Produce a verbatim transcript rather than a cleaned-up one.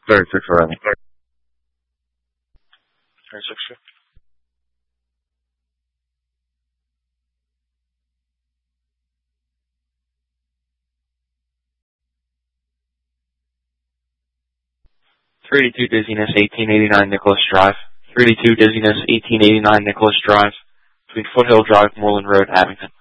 thirty-six already. thirty-six, sure. three eighty-two Dizziness, eighteen eighty-nine Nicholas Drive. three eighty-two Dizziness, eighteen eighty-nine Nicholas Drive. Between Foothill Drive, Moreland Road, Abington.